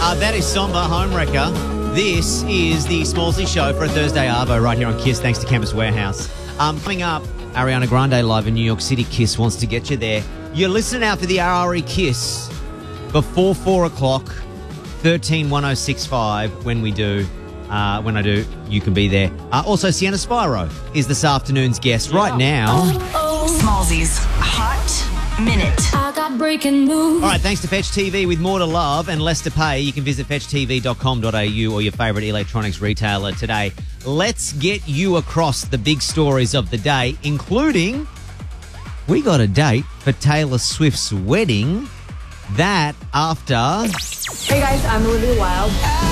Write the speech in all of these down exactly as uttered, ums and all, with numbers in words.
Uh, that is Somber Homewrecker. This is the Smallsy Show for a Thursday Arvo right here on Kiss, thanks to Campus Warehouse. Um, coming up, Ariana Grande live in New York City. Kiss wants to get you there. You're listening out for the R R E Kiss before four o'clock, thirteen one oh six five. When we do, uh, when I do, you can be there. Uh, also, Sienna Spyro is this afternoon's guest. Yeah. Right now, Smallsy's Hot Minute. I got breaking news. All right, thanks to Fetch T V. With more to love and less to pay, you can visit fetch t v dot com dot a u or your favourite electronics retailer today. Let's get you across the big stories of the day, including we got a date for Taylor Swift's wedding. That after... Hey guys, I'm Olivia Wilde.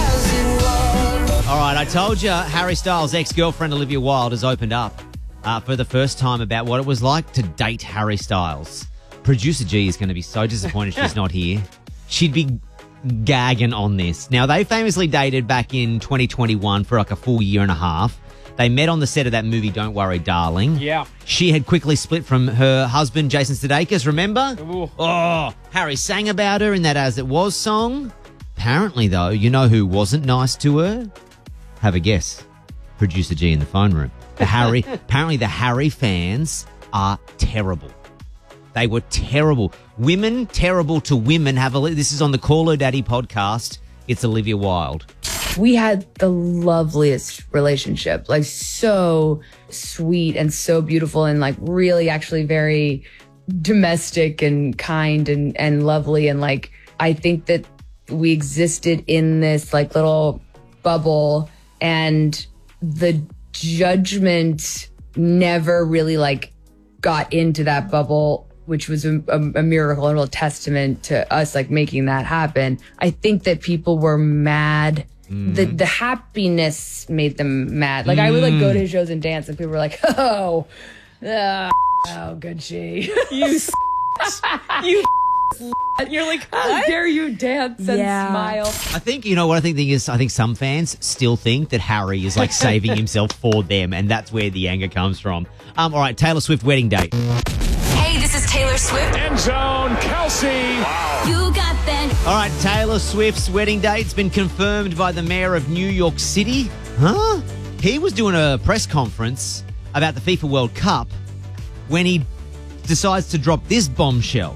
All right, I told you Harry Styles' ex-girlfriend Olivia Wilde has opened up uh, for the first time about what it was like to date Harry Styles. Producer G is going to be so disappointed she's not here. She'd be gagging on this. Now, they famously dated back in twenty twenty-one for like a full year and a half. They met on the set of that movie, Don't Worry, Darling. Yeah. She had quickly split from her husband, Jason Sudeikis, remember? Ooh. Oh, Harry sang about her in that As It Was song. Apparently, though, you know who wasn't nice to her? Have a guess. Producer G in the phone room. The Harry, apparently the Harry fans are terrible. They were terrible. Women terrible to women. Have a li- This is on the Call Her Daddy podcast. It's Olivia Wilde. We had the loveliest relationship, like so sweet and so beautiful and like really actually very domestic and kind and, and lovely. And like, I think that we existed in this like little bubble and the judgment never really like got into that bubble, which was a, a, a miracle, a real testament to us like making that happen. I think that people were mad. Mm. The the happiness made them mad. Like mm. I would like go to his shows and dance, and people were like, "Oh, oh, oh good she, you, you." You're like, how dare you dance and Yeah. smile? I think, you know what I think is, I think some fans still think that Harry is like saving himself for them, and that's where the anger comes from. Um, all right, Taylor Swift wedding date. Hey, this is Taylor Swift. End zone, Kelsey. Wow. You got that. All right, Taylor Swift's wedding date's been confirmed by the mayor of New York City. Huh? He was doing a press conference about the FIFA World Cup when he decides to drop this bombshell.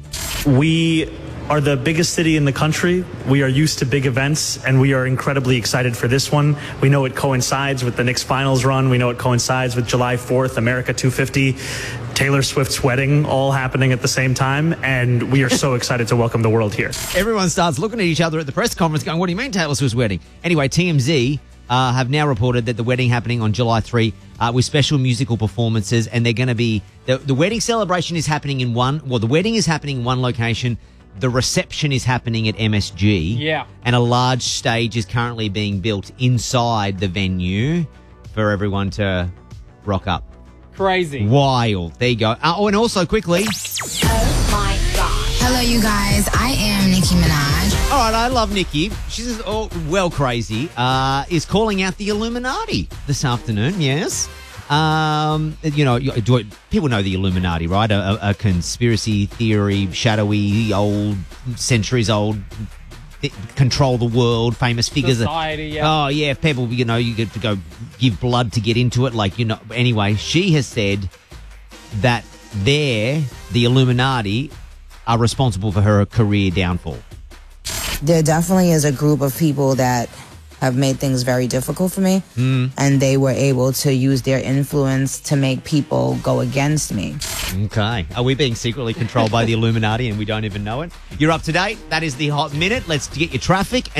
We are the biggest city in the country. We are used to big events, and we are incredibly excited for this one. We know it coincides with the Knicks finals run. We know it coincides with July fourth, America two fifty, Taylor Swift's wedding, all happening at the same time, and we are so excited to welcome the world here. Everyone starts looking at each other at the press conference going, what do you mean Taylor Swift's wedding? Anyway, T M Z uh, have now reported that the wedding happening on July third uh, with special musical performances, and they're going to be, the, the wedding celebration is happening in one, well, the wedding is happening in one location. The reception is happening at M S G. Yeah. And a large stage is currently being built inside the venue for everyone to rock up. Crazy. Wild. There you go. Uh, oh, and also quickly. Oh my gosh. Hello, you guys. I am Nicki Minaj. All right, I love Nicki. She's oh, well crazy. Uh, is calling out the Illuminati this afternoon, yes. Um, you know, do it, people know the Illuminati, right? A, a, a conspiracy theory, shadowy, old, centuries old, th- control the world, famous figures. Society, yeah. Oh, yeah. People, you know, you get to go give blood to get into it. Like, you know, anyway, she has said that they're, the Illuminati, are responsible for her career downfall. There definitely is a group of people that have made things very difficult for me, mm. and they were able to use their influence to make people go against me. Okay. Are we being secretly controlled by the Illuminati and we don't even know it? You're up to date. That is the Hot Minute. Let's get your traffic.